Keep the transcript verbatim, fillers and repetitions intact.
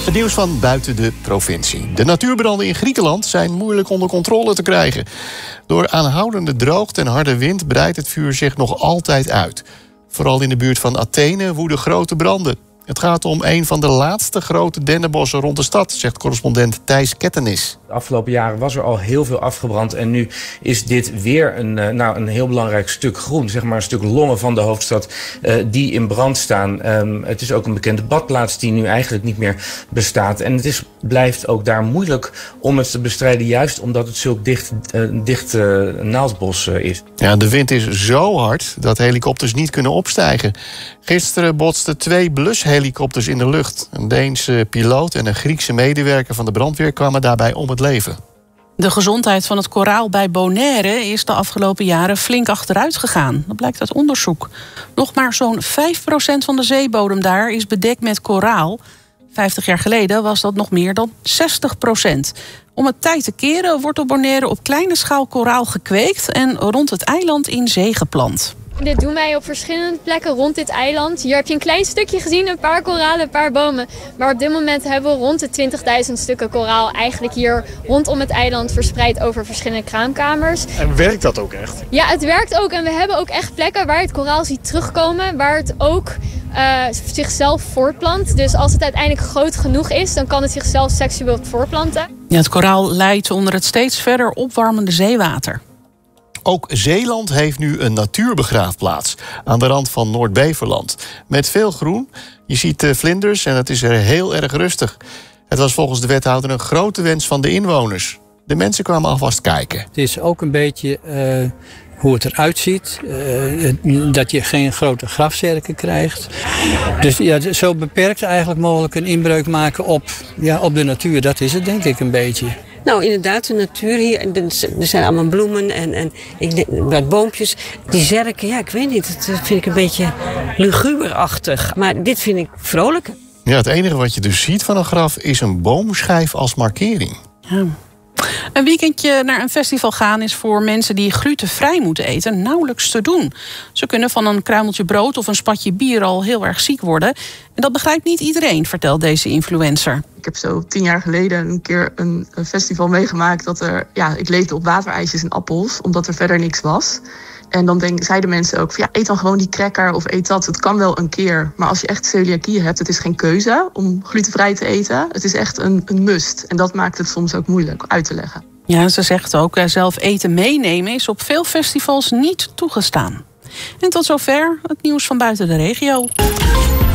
Het nieuws van buiten de provincie. De natuurbranden in Griekenland zijn moeilijk onder controle te krijgen. Door aanhoudende droogte en harde wind breidt het vuur zich nog altijd uit. Vooral in de buurt van Athene woeden grote branden. Het gaat om een van de laatste grote dennenbossen rond de stad, zegt correspondent Thijs Kettenis. De afgelopen jaren was er al heel veel afgebrand. En nu is dit weer een, nou, een heel belangrijk stuk groen. Zeg maar een stuk longen van de hoofdstad uh, die in brand staan. Um, het is ook een bekende badplaats die nu eigenlijk niet meer bestaat. En het is, blijft ook daar moeilijk om het te bestrijden. Juist omdat het zulk dicht, uh, dicht uh, naaldbos uh, is. Ja, de wind is zo hard dat helikopters niet kunnen opstijgen. Gisteren botsten twee blushelikopters in de lucht. Een Deense piloot en een Griekse medewerker van de brandweer kwamen daarbij om het leven. De gezondheid van het koraal bij Bonaire is de afgelopen jaren flink achteruit gegaan. Dat blijkt uit onderzoek. Nog maar zo'n vijf procent van de zeebodem daar is bedekt met koraal. Vijftig jaar geleden was dat nog meer dan zestig procent. Om het tij te keren wordt op Bonaire op kleine schaal koraal gekweekt en rond het eiland in zee geplant. Dit doen wij op verschillende plekken rond dit eiland. Hier heb je een klein stukje gezien, een paar koralen, een paar bomen. Maar op dit moment hebben we rond de twintigduizend stukken koraal eigenlijk hier rondom het eiland verspreid over verschillende kraamkamers. En werkt dat ook echt? Ja, het werkt ook. En we hebben ook echt plekken waar je het koraal ziet terugkomen, waar het ook uh, zichzelf voortplant. Dus als het uiteindelijk groot genoeg is, dan kan het zichzelf seksueel voortplanten. Ja, het koraal leidt onder het steeds verder opwarmende zeewater. Ook Zeeland heeft nu een natuurbegraafplaats aan de rand van Noord-Beverland. Met veel groen. Je ziet vlinders en het is er heel erg rustig. Het was volgens de wethouder een grote wens van de inwoners. De mensen kwamen alvast kijken. Het is ook een beetje uh, hoe het eruit ziet. Uh, dat je geen grote grafzerken krijgt. Dus ja, zo beperkt eigenlijk mogelijk een inbreuk maken op, ja, op de natuur. Dat is het denk ik een beetje. Nou, inderdaad, de natuur hier. Er zijn allemaal bloemen en, en ik, wat boompjes. Die zerken, ja, ik weet niet. Dat vind ik een beetje luguberachtig. Maar dit vind ik vrolijk. Ja, het enige wat je dus ziet van een graf is een boomschijf als markering. Ja. Een weekendje naar een festival gaan is voor mensen die glutenvrij moeten eten nauwelijks te doen. Ze kunnen van een kruimeltje brood of een spatje bier al heel erg ziek worden. En dat begrijpt niet iedereen, vertelt deze influencer. Ik heb zo tien jaar geleden een keer een festival meegemaakt dat er, ja, ik leefde op waterijsjes en appels, omdat er verder niks was. En dan denk, zeiden mensen ook van ja, eet dan gewoon die cracker of eet dat. Het kan wel een keer. Maar als je echt celiakie hebt, het is geen keuze om glutenvrij te eten. Het is echt een, een must. En dat maakt het soms ook moeilijk uit te leggen. Ja, ze zegt ook, zelf eten meenemen is op veel festivals niet toegestaan. En tot zover het nieuws van buiten de regio.